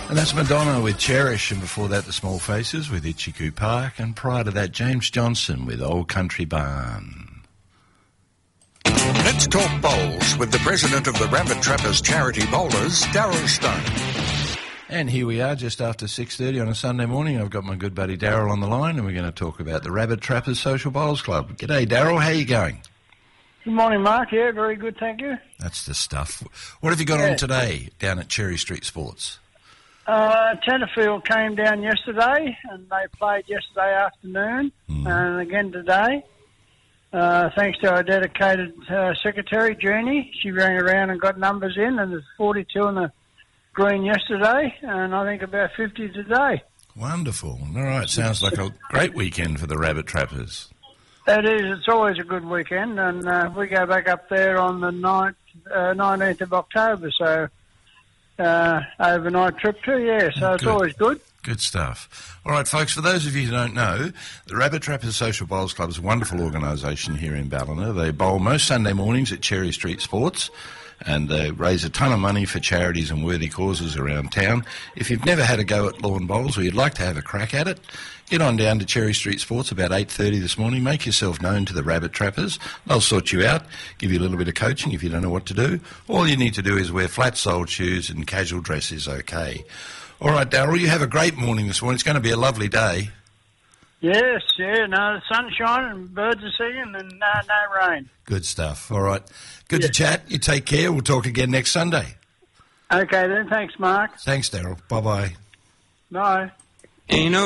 And that's Madonna with Cherish, and before that the Small Faces with Itchycoo Park, and prior to that James Johnson with Old Country Barn. Let's talk bowls with the president of the Rabbit Trappers Charity Bowlers, Daryl Stone. And here we are just after 6:30 on a Sunday morning. I've got my good buddy Daryl on the line, and we're going to talk about the Rabbit Trappers Social Bowls Club. G'day Daryl, how are you going? Good morning, Mark. Yeah, very good, thank you. That's the stuff. What have you got on today down at Cherry Street Sports? Tenterfield came down yesterday, and they played yesterday afternoon, and again today. Thanks to our dedicated secretary, Jeannie. She rang around and got numbers in, and there's 42 in the green yesterday, and I think about 50 today. Wonderful. All right, sounds like a great weekend for the Rabbit Trappers. It is. It's always a good weekend, and we go back up there on the 19th of October, so overnight trip too, yeah, so it's always good. Good stuff. All right, folks, for those of you who don't know, the Rabbit Trappers Social Bowls Club is a wonderful organisation here in Ballina. They bowl most Sunday mornings at Cherry Street Sports, and they raise a ton of money for charities and worthy causes around town. If you've never had a go at lawn bowls or you'd like to have a crack at it, get on down to Cherry Street Sports about 8:30 this morning. Make yourself known to the Rabbit Trappers. They'll sort you out, give you a little bit of coaching if you don't know what to do. All you need to do is wear flat-soled shoes, and casual dress is okay. All right, Daryl, you have a great morning this morning. It's going to be a lovely day. Yes, yeah, no, the sun's shining and birds are singing and no rain. Good stuff. All right. Good to chat. You take care. We'll talk again next Sunday. Okay then, thanks, Mark. Thanks, Daryl. Bye-bye. Bye. Ain't no